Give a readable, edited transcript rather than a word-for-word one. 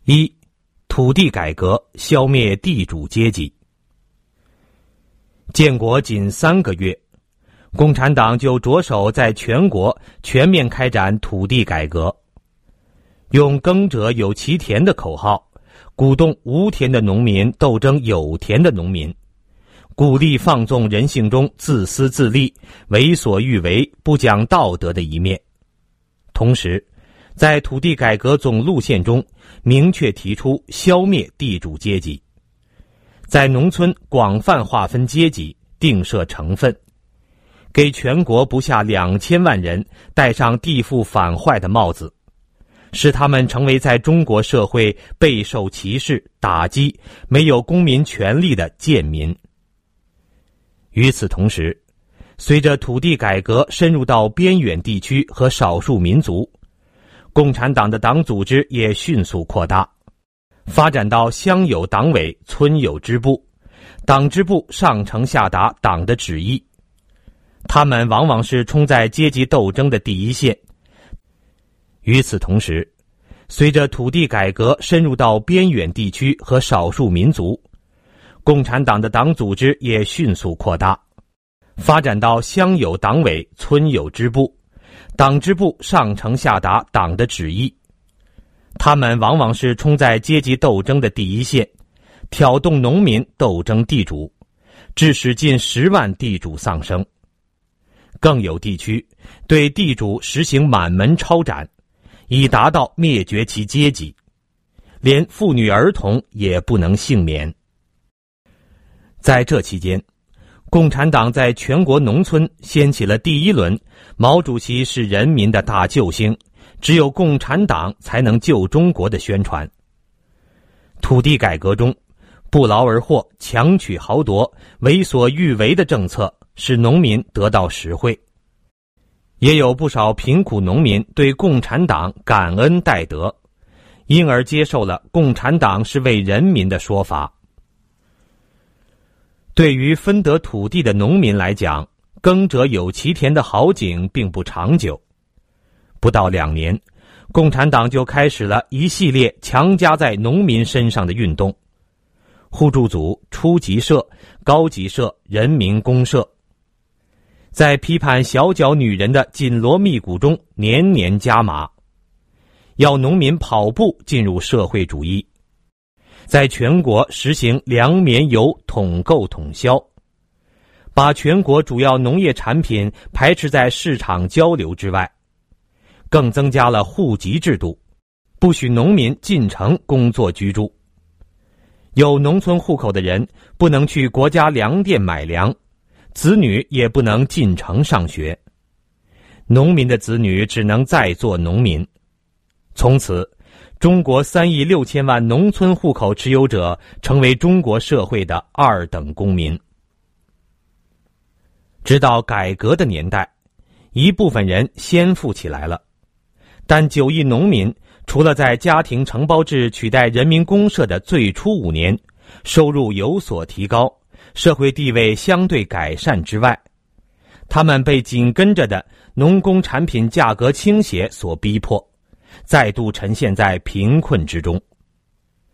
一、土地改革，消灭地主阶级。建国仅3个月，共产党就着手在全国全面开展土地改革，用耕者有其田的口号，鼓动无田的农民斗争有田的农民，鼓励放纵人性中自私自利、为所欲为、不讲道德的一面。同时，在土地改革总路线中，明确提出消灭地主阶级，在农村广泛划分阶级，定设成分，给全国不下2000万人戴上地富反坏的帽子，使他们成为在中国社会备受歧视、打击、没有公民权利的贱民。与此同时，随着土地改革深入到边远地区和少数民族，共产党的党组织也迅速扩大，发展到乡有党委，村有支部，党支部上承下达党的旨意。他们往往是冲在阶级斗争的第一线。与此同时，随着土地改革深入到边远地区和少数民族，共产党的党组织也迅速扩大，发展到乡有党委，村有支部，党支部上承下达党的旨意。他们往往是冲在阶级斗争的第一线，挑动农民斗争地主，致使近10万地主丧生。更有地区对地主实行满门抄斩，以达到灭绝其阶级，连妇女儿童也不能幸免。在这期间，共产党在全国农村掀起了第1轮毛主席是人民的大救星，只有共产党才能救中国的宣传。土地改革中，不劳而获、强取豪夺、为所欲为的政策使农民得到实惠，也有不少贫苦农民对共产党感恩戴德，因而接受了共产党是为人民的说法。对于分得土地的农民来讲，耕者有其田的好景并不长久。不到2年，共产党就开始了一系列强加在农民身上的运动：互助组、初级社、高级社、人民公社，在批判小脚女人的紧锣密鼓中年年加码，要农民跑步进入社会主义，在全国实行粮棉油统购统销，把全国主要农业产品排斥在市场交流之外，更增加了户籍制度，不许农民进城工作居住。有农村户口的人不能去国家粮店买粮，子女也不能进城上学，农民的子女只能再做农民。从此，中国3亿6千万农村户口持有者成为中国社会的2等公民。直到改革的年代，一部分人先富起来了，但9亿农民除了在家庭承包制取代人民公社的最初5年，收入有所提高，社会地位相对改善之外，他们被紧跟着的农工产品价格倾斜所逼迫，再度沉陷在贫困之中。